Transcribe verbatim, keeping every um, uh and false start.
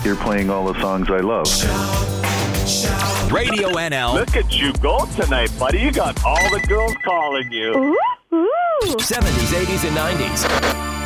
you're playing all the songs I love. Radio N L. Look at you go tonight, buddy. You got all the girls calling you. Ooh, ooh. seventies, eighties, and nineties.